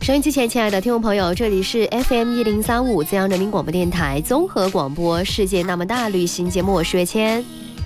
收音机前，亲爱的听众朋友，这里是 FM1035浙江人民广播电台综合广播世界那么大旅行节目，我是月谦。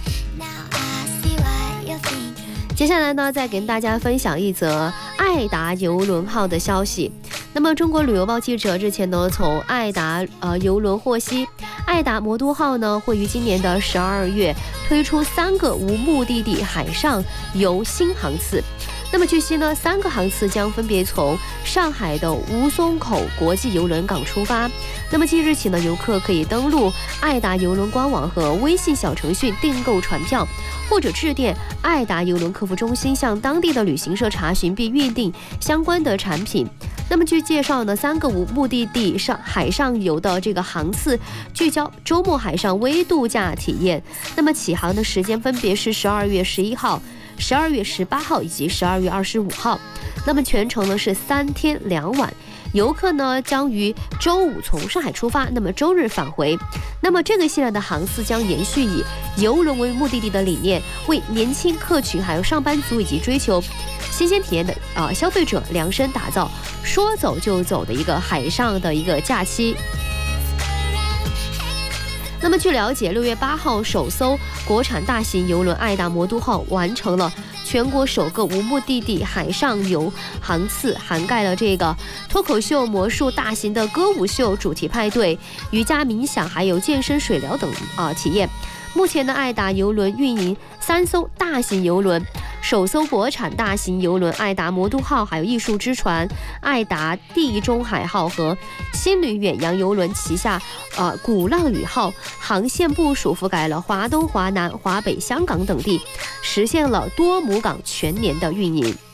接下来呢，再跟大家分享一则爱达邮轮号的消息。那么中国旅游报记者日前呢，从爱达邮轮获悉，爱达魔都号呢会于今年的12月推出3个无目的地海上游新航次。那么据悉呢，3个航次将分别从上海的吴淞口国际邮轮港出发。那么即日起呢，游客可以登录爱达邮轮官网和微信小程序订购船票，或者致电爱达邮轮客服中心向当地的旅行社查询并预订相关的产品。那么据介绍呢，3个无目的地海上游的这个航次聚焦周末海上微度假体验。那么起航的时间分别是12月11号、12月18号以及12月25号。那么全程呢是3天2晚。游客呢将于周五从上海出发，那么周日返回。那么这个系列的航次将延续以邮轮为目的地的理念，为年轻客群还有上班族以及追求新鲜体验的消费者量身打造说走就走的一个海上的一个假期。那么据了解，6月8号首艘国产大型邮轮爱达魔都号完成了全国首个无目的地海上游航次，涵盖了这个脱口秀、魔术、大型的歌舞秀、主题派对、瑜伽冥想还有健身水疗等体验。目前的爱达邮轮运营3艘大型邮轮，首艘国产大型邮轮爱达魔都号，还有艺术之船爱达地中海号和新旅远洋邮轮旗下鼓浪屿号，航线部署覆盖了华东、华南、华北、香港等地，实现了多母港全年的运营。